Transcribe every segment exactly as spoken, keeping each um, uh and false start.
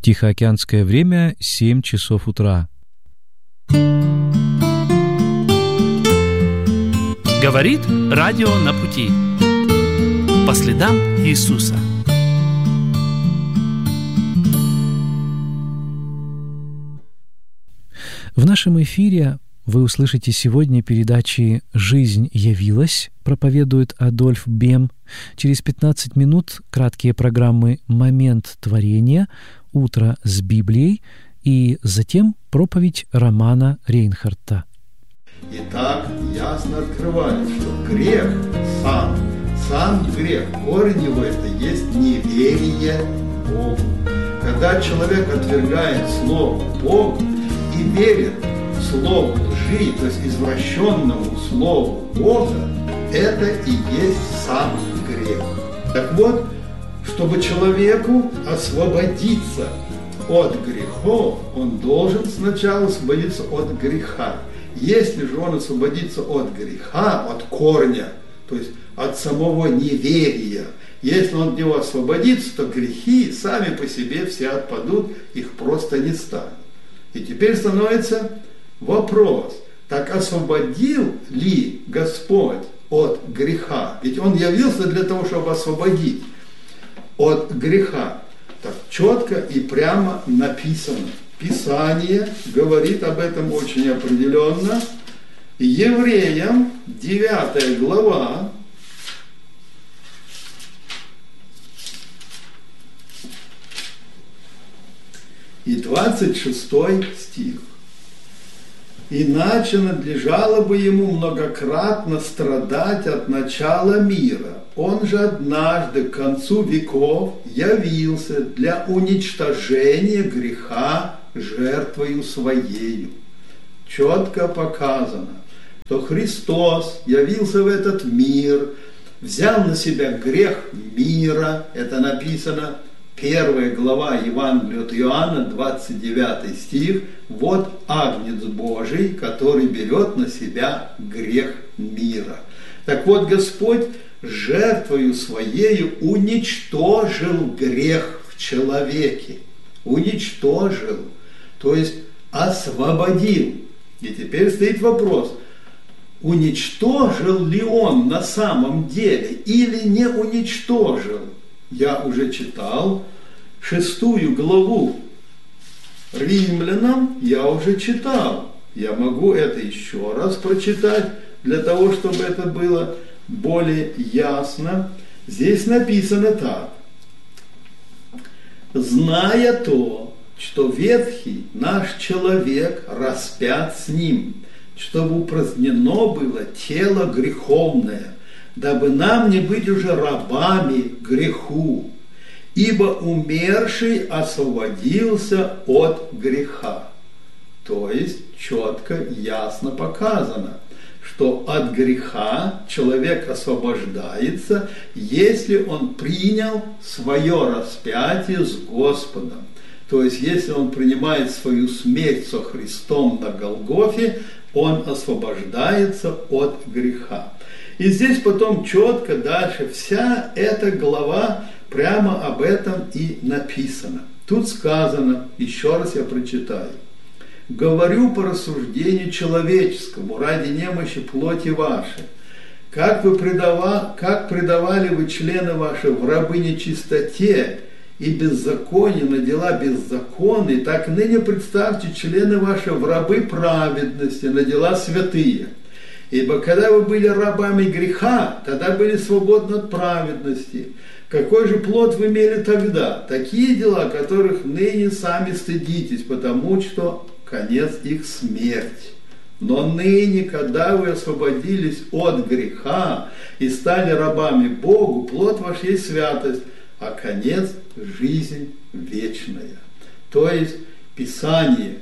Тихоокеанское время, семь часов утра. Говорит радио на пути. По следам Иисуса. В нашем эфире вы услышите сегодня передачи «Жизнь явилась», проповедует Адольф Бем. Через пятнадцать минут краткие программы «Момент творения», «Утро с Библией» и затем проповедь Романа Рейнхарта. Итак, ясно открывается, что грех сам, сам грех, корень его это есть неверие Богу. Когда человек отвергает слово Богу и верит слову лжи, то есть извращенному слову Бога, это и есть сам грех. Так вот, чтобы человеку освободиться от грехов, он должен сначала освободиться от греха. Если же он освободится от греха, от корня, то есть от самого неверия, если он от него освободится, то грехи сами по себе все отпадут, их просто не станет. И теперь становится вопрос, так освободил ли Господь от греха? Ведь Он явился для того, чтобы освободить от греха. Так четко и прямо написано. Писание говорит об этом очень определенно. Евреям, девятая глава, и двадцать шестой стих. «Иначе надлежало бы ему многократно страдать от начала мира. Он же однажды к концу веков явился для уничтожения греха жертвою своею». Четко показано, что Христос явился в этот мир, взял на себя грех мира, это написано, первая глава Евангелия от Иоанна, двадцать девятый стих, «Вот Агнец Божий, который берет на себя грех мира». Так вот, Господь жертвою Своею уничтожил грех в человеке. Уничтожил, то есть освободил. И теперь стоит вопрос, уничтожил ли Он на самом деле или не уничтожил? Я уже читал шестую главу Римлянам, я уже читал. Я могу это еще раз прочитать, для того, чтобы это было более ясно. Здесь написано так. «Зная то, что ветхий наш человек распят с ним, чтобы упразднено было тело греховное, дабы нам не быть уже рабами греху, ибо умерший освободился от греха». То есть четко, ясно показано, что от греха человек освобождается, если он принял свое распятие с Господом. То есть если он принимает свою смерть со Христом на Голгофе, он освобождается от греха. И здесь потом четко дальше вся эта глава прямо об этом и написано. Тут сказано, еще раз я прочитаю. «Говорю по рассуждению человеческому, ради немощи плоти вашей. Как вы предава, как предавали вы члены ваши в рабы нечистоте и беззаконию на дела беззаконные, так ныне представьте члены ваши в рабы праведности на дела святые. Ибо когда вы были рабами греха, тогда были свободны от праведности. Какой же плод вы имели тогда? Такие дела, которых ныне сами стыдитесь, потому что конец их смерть. Но ныне, когда вы освободились от греха и стали рабами Богу, плод ваш есть святость, а конец – жизнь вечная». То есть Писание,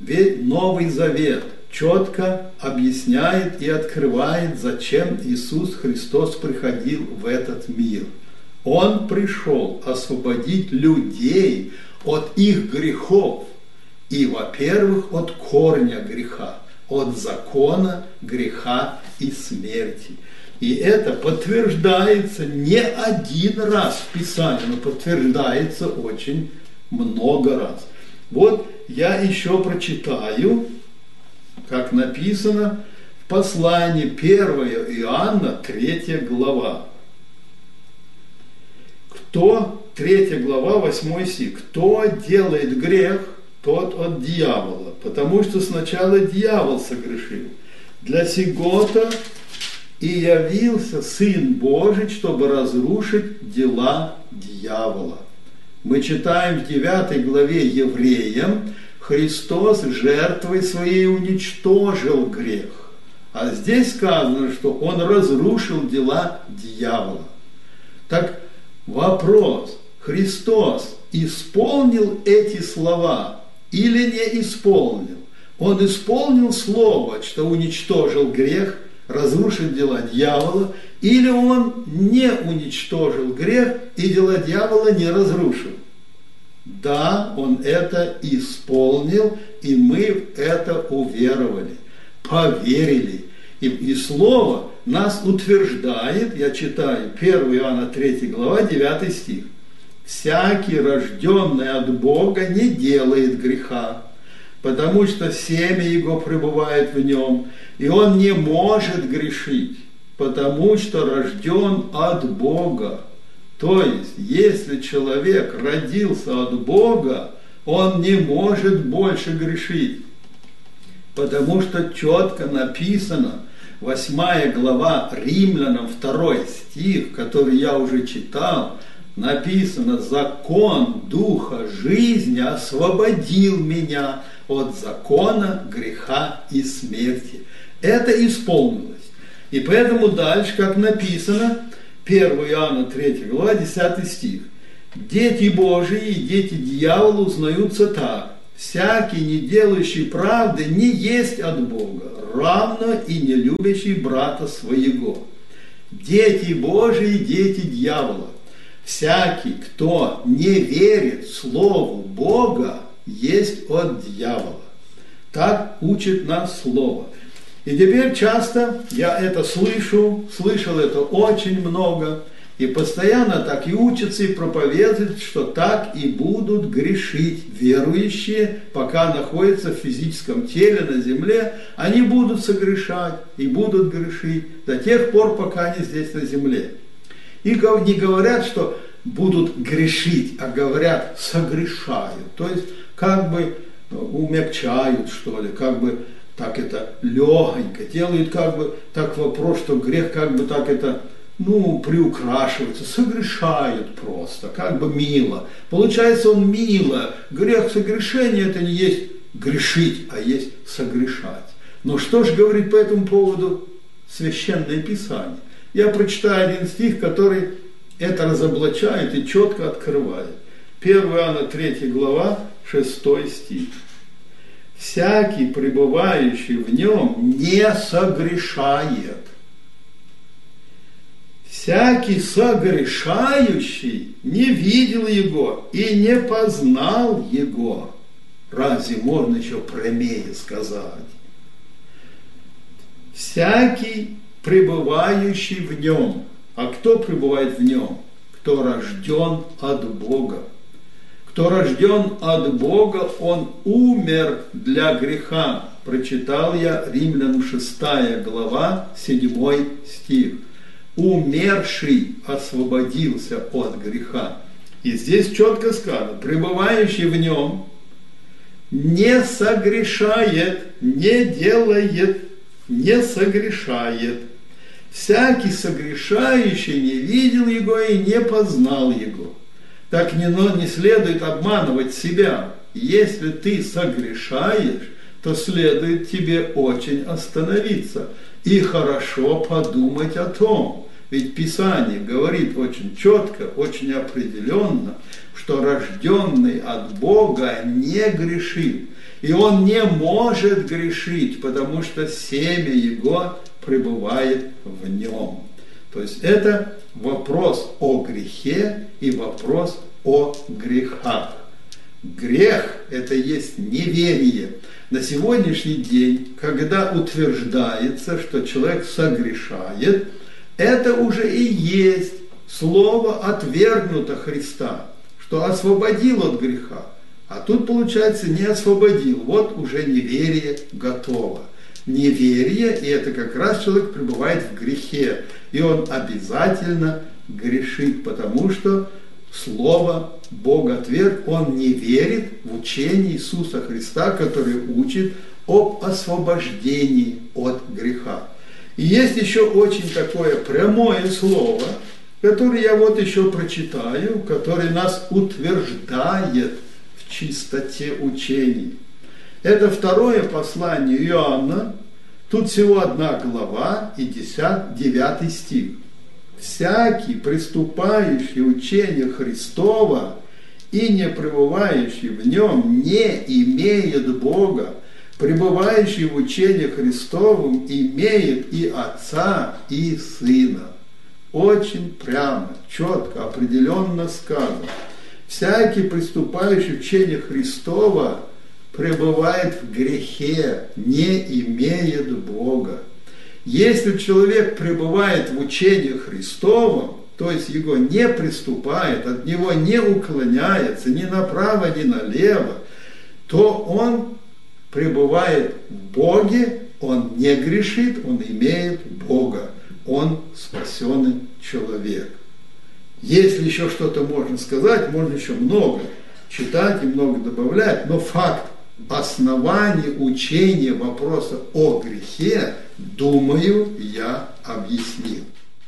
Новый Завет четко объясняет и открывает, зачем Иисус Христос приходил в этот мир. Он пришел освободить людей от их грехов и, во-первых, от корня греха, от закона греха и смерти. И это подтверждается не один раз в Писании, но подтверждается очень много раз. Вот я еще прочитаю, как написано в послании первое Иоанна, третья глава. Кто, третья глава, восьмой стих. Кто делает грех, тот от дьявола, потому что сначала дьявол согрешил. Для сего-то и явился Сын Божий, чтобы разрушить дела дьявола. Мы читаем в девятой главе Евреям, Христос жертвой своей уничтожил грех. А здесь сказано, что Он разрушил дела дьявола. Так вопрос, Христос исполнил эти слова или не исполнил? Он исполнил слово, что уничтожил грех, разрушил дела дьявола, или он не уничтожил грех и дела дьявола не разрушил? Да, он это исполнил, и мы в это уверовали, поверили. И, и слово нас утверждает, я читаю первое Иоанна третья глава, девятый стих. «Всякий, рожденный от Бога, не делает греха, потому что семя его пребывает в нем, и он не может грешить, потому что рожден от Бога». То есть, если человек родился от Бога, он не может больше грешить, потому что четко написано, восьмая глава Римлянам, второй стих, который я уже читал, написано: «Закон Духа жизни освободил меня от закона греха и смерти». Это исполнилось. И поэтому дальше, как написано, первое Иоанна третья глава, десятый стих. «Дети Божии и дети дьявола узнаются так: всякий, не делающий правды, не есть от Бога, равно и не любящий брата своего». Дети Божии и дети дьявола. Всякий, кто не верит Слову Бога, есть от дьявола. Так учит нас Слово. И теперь часто я это слышу, слышал это очень много, и постоянно так и учатся, и проповедуют, что так и будут грешить верующие, пока находятся в физическом теле на земле, они будут согрешать и будут грешить до тех пор, пока они здесь на земле. И не говорят, что будут грешить, а говорят согрешают, то есть как бы умягчают, что ли, как бы так это легонько, делают как бы так вопрос, что грех как бы так это, ну, приукрашивается, согрешают просто, как бы мило. Получается, он мило. Грех согрешения – это не есть грешить, а есть согрешать. Но что же говорит по этому поводу Священное Писание? Я прочитаю один стих, который это разоблачает и четко открывает. первое Иоанна третья глава, шестой стих. «Всякий, пребывающий в нем, не согрешает. Всякий согрешающий не видел его и не познал его». Разве можно еще прямее сказать? Всякий, пребывающий в нем. А кто пребывает в нем? Кто рожден от Бога. Кто рожден от Бога, он умер для греха. Прочитал я Римлянам шестая глава, седьмой стих. Умерший освободился от греха. И здесь четко сказано: пребывающий в нем не согрешает, не делает, не согрешает. Всякий согрешающий не видел его и не познал его. Так не, но не следует обманывать себя. Если ты согрешаешь, то следует тебе очень остановиться и хорошо подумать о том. Ведь Писание говорит очень четко, очень определенно, что рожденный от Бога не грешит. И он не может грешить, потому что семя его пребывает в нем. То есть это вопрос о грехе и вопрос о грехах. Грех – это есть неверие. На сегодняшний день, когда утверждается, что человек согрешает, это уже и есть слово отвергнуто Христа, что освободил от греха. А тут, получается, не освободил. Вот уже неверие готово. Неверие, и это как раз человек пребывает в грехе. И он обязательно грешит, потому что Слово Бога отверг, он не верит в учение Иисуса Христа, который учит об освобождении от греха. И есть еще очень такое прямое слово, которое я вот еще прочитаю, которое нас утверждает в чистоте учений. Это второе послание Иоанна, тут всего одна глава и девятый стих. «Всякий, приступающий учение Христова и не пребывающий в нем, не имеет Бога, пребывающий в учении Христовом имеет и Отца, и Сына». Очень прямо, четко, определенно сказано. Всякий, приступающий в учение Христова, пребывает в грехе, не имеет Бога. Если человек пребывает в учении Христовом, то есть его не приступает, от него не уклоняется ни направо, ни налево, то он пребывает в Боге, он не грешит, он имеет Бога, он спасенный человек. Если еще что-то можно сказать, можно еще много читать и много добавлять, но факт основания учения вопроса о грехе, думаю, я объяснил.